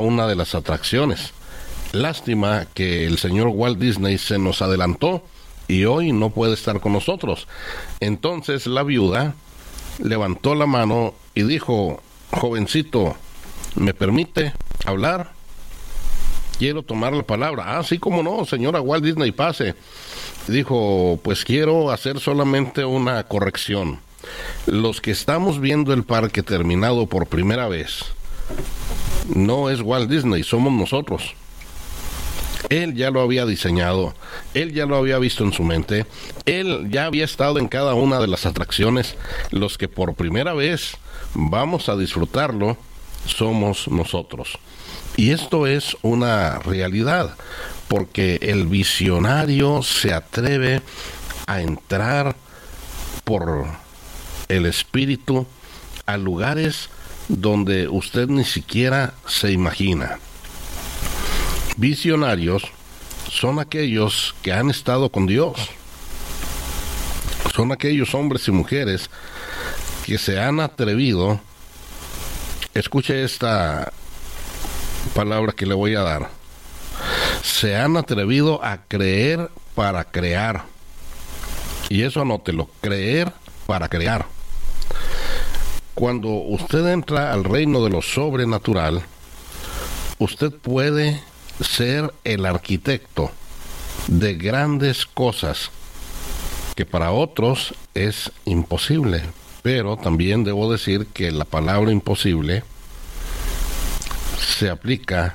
una de las atracciones. Lástima que el señor Walt Disney se nos adelantó y hoy no puede estar con nosotros. Entonces la viuda levantó la mano y dijo: jovencito, ¿me permite hablar? Quiero tomar la palabra. Ah, sí, cómo no, señora Walt Disney, pase. Dijo: pues quiero hacer solamente una corrección. Los que estamos viendo el parque terminado por primera vez, no es Walt Disney, somos nosotros. Él ya lo había diseñado, él ya lo había visto en su mente, él ya había estado en cada una de las atracciones. Los que por primera vez vamos a disfrutarlo somos nosotros. Y esto es una realidad, porque el visionario se atreve a entrar por el espíritu a lugares donde usted ni siquiera se imagina. Visionarios son aquellos que han estado con Dios. Son aquellos hombres y mujeres que se han atrevido. Escuche esta palabra que le voy a dar. Se han atrevido a creer para crear. Y eso anótelo, creer para crear. Cuando usted entra al reino de lo sobrenatural, usted puede ser el arquitecto de grandes cosas que para otros es imposible. Pero también debo decir que la palabra imposible se aplica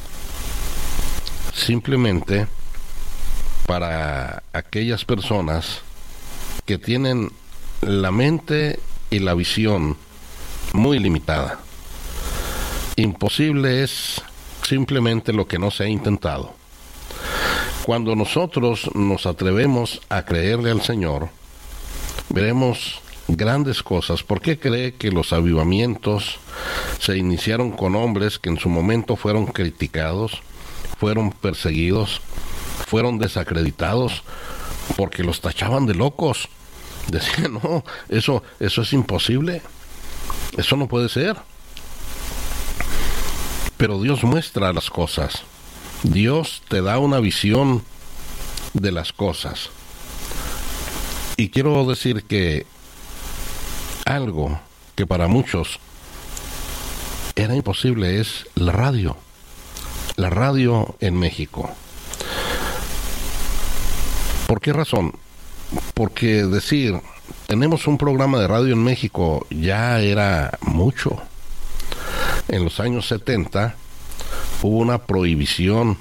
simplemente para aquellas personas que tienen la mente y la visión muy limitada. Imposible es simplemente lo que no se ha intentado. Cuando nosotros nos atrevemos a creerle al Señor, veremos grandes cosas. ¿Por qué cree que los avivamientos se iniciaron con hombres que en su momento fueron criticados, fueron perseguidos, fueron desacreditados? Porque los tachaban de locos. Decían: no, eso es imposible, eso no puede ser. Pero Dios muestra las cosas. Dios te da una visión de las cosas. Y quiero decir que algo que para muchos era imposible es la radio. La radio en México. ¿Por qué razón? Porque decir, tenemos un programa de radio en México, ya era mucho. En los años 70 hubo una prohibición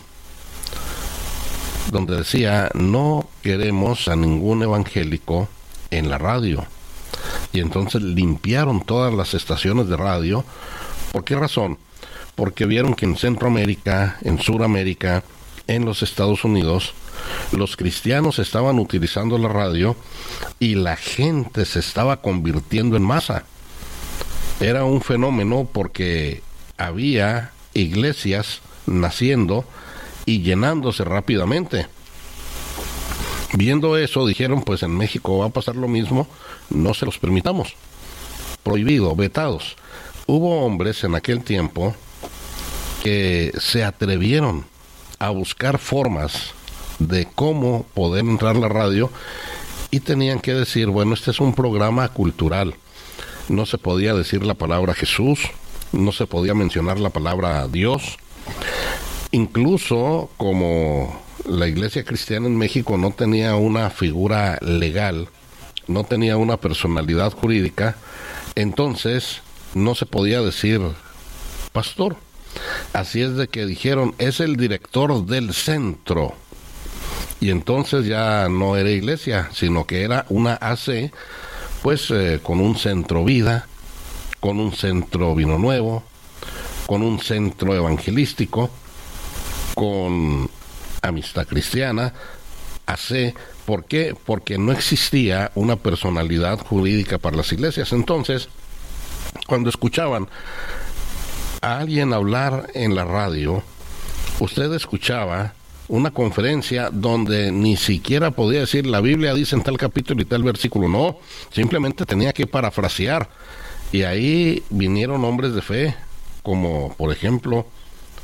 donde decía: no queremos a ningún evangélico en la radio. Y entonces limpiaron todas las estaciones de radio. ¿Por qué razón? Porque vieron que en Centroamérica, en Suramérica, en los Estados Unidos, los cristianos estaban utilizando la radio y la gente se estaba convirtiendo en masa. Era un fenómeno porque había iglesias naciendo y llenándose rápidamente. Viendo eso, dijeron: pues en México va a pasar lo mismo, no se los permitamos. Prohibido, vetados. Hubo hombres en aquel tiempo que se atrevieron a buscar formas de cómo poder entrar a la radio y tenían que decir: bueno, este es un programa cultural. No se podía decir la palabra Jesús, no se podía mencionar la palabra Dios. Incluso como la iglesia cristiana en México no tenía una figura legal, no tenía una personalidad jurídica, entonces no se podía decir pastor. Así es de que dijeron: es el director del centro. Y entonces ya no era iglesia, sino que era una AC, pues con un centro vida, con un centro vino nuevo, con un centro evangelístico, con amistad cristiana, AC. ¿Por qué? Porque no existía una personalidad jurídica para las iglesias. Entonces, cuando escuchaban a alguien hablar en la radio, usted escuchaba una conferencia donde ni siquiera podía decir: la Biblia dice en tal capítulo y tal versículo. No, simplemente tenía que parafrasear. Y ahí vinieron hombres de fe, como por ejemplo